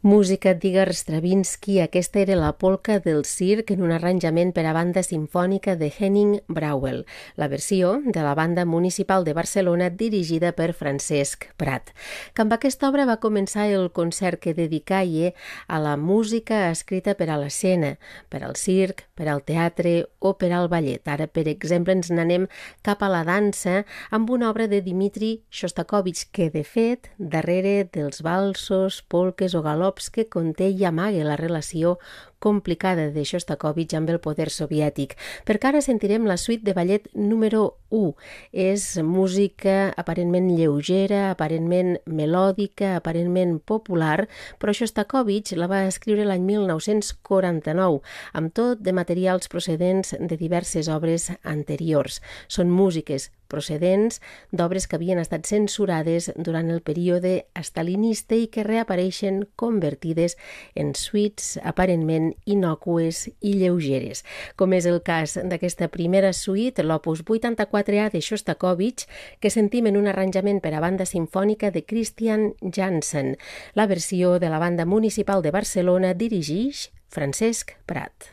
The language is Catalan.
Música d'Igor Stravinsky, aquesta era la polca del circ en un arranjament per a banda simfònica de Henning Brauel, la versió de la Banda Municipal de Barcelona dirigida per Francesc Prat. Que amb aquesta obra va començar el concert que dedicaia a la música escrita per a l'escena, per al circ, per al teatre o per al ballet. Ara, per exemple, ens n'anem cap a la dansa amb una obra de Dmitri Shostakovich que, de fet, darrere dels valsos, polques o galops que conté i amaga la relació complicada de Shostakovich amb el poder soviètic, perquè ara sentirem la suite de ballet número 1. És música aparentment lleugera, aparentment melòdica, aparentment popular, però Shostakovich la va escriure l'any 1949, amb tot de materials procedents de diverses obres anteriors. Són músiques procedents d'obres que havien estat censurades durant el període estalinista i que reapareixen convertides en suites aparentment innòcues i lleugeres, com és el cas d'aquesta primera suite, l'opus 84A de Shostakovich, que sentim en un arranjament per a banda simfònica de Christian Jansen. La versió de la Banda Municipal de Barcelona dirigeix Francesc Prat.